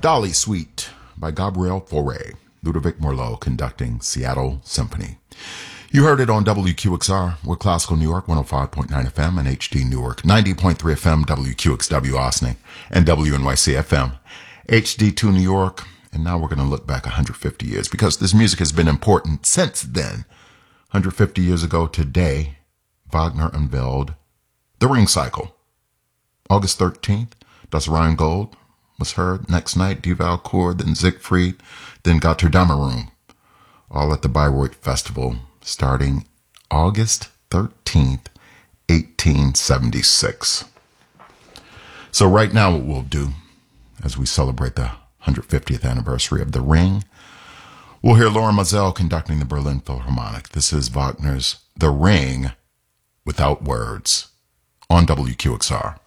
Dolly Suite by Gabriel Fauré. Ludovic Merlot conducting Seattle Symphony. You heard it on WQXR with Classical New York 105.9 FM and HD Newark 90.3 FM, WQXW Austin, and WNYC FM, HD2 New York. And now we're going to look back 150 years because this music has been important since then. 150 years ago today, Wagner unveiled The Ring Cycle. August 13th, Das Rheingold was heard. Next night, Die Walküre, then Siegfried, then Götterdämmerung. All at the Bayreuth Festival starting August 13th, 1876. So right now what we'll do, as we celebrate the 150th anniversary of The Ring, we'll hear Lorin Maazel conducting the Berlin Philharmonic. This is Wagner's The Ring Without Words on WQXR.